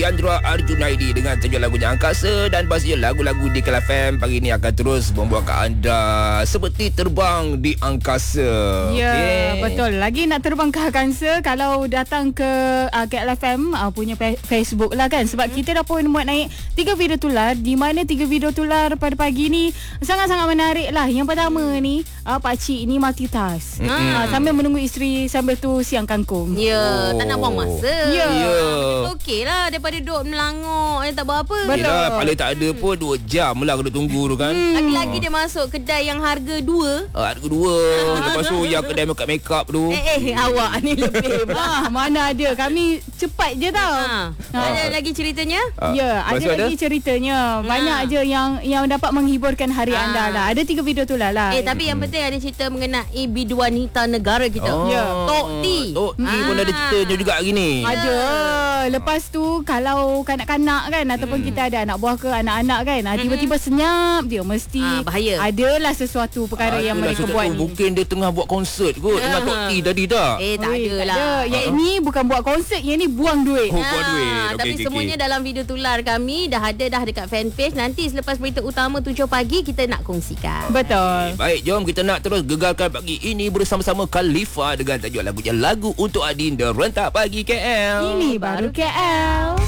Yandra Arjunaidi dengan tajuk lagunya Angkasa. Dan pastinya lagu-lagu di Kelab FM pagi ini akan terus membuatkan anda seperti terbang di angkasa. Ya, betul. Lagi nak terbang ke angkasa kalau datang ke KLF FM punya Facebook lah kan. Sebab kita dah pun buat naik 3 video tular, di mana 3 video tular pada pagi ni sangat-sangat menarik lah. Yang pertama ni pakcik ni multitask. Sambil menunggu isteri, sambil tu siang kangkung. Ya, tak nak buang masa. Ya. Okey lah daripada duduk melangok tak buat apa. Betul. Yelah, paling tak ada pun 2 jam lah kena tunggu tu kan. Lagi-lagi dia masuk kedai yang harga 2. Harga 2. Lepas tu yang kedai make-up tu. Awak ni lebih. Mana ada. Kami cepat je tau. Ada lagi ceritanya? Ya, ada lagi ceritanya. Banyak je yang dapat menghiburkan hari anda lah. Ada 3 video tu lah. Tapi yang penting ada cerita mengenai bidu wanita negara kita. Ya. Tok T pun ada ceritanya juga hari ni. Ada. Lepas tu kalau kanak-kanak kan ataupun kita ada anak buah ke anak-anak kan, tiba-tiba senyap dia mesti bahaya. Adalah sesuatu perkara yang mereka buat ni. Mungkin dia tengah buat konsert kot dengan Tok T tadi tak? Tak ada lah. Yang ini bukan buat konsert, yang ni buang duit. Buang duit. Tapi semuanya dalam video tular kami dah ada dekat fanpage. Nanti selepas berita utama 7 pagi kita nak kongsikan. Betul. Baik, jom kita nak terus gegarkan pagi ini bersama-sama Khalifa dengan tajuk lagunya Lagu Untuk Adinda Rentak Pagi KL. Ini baru KL.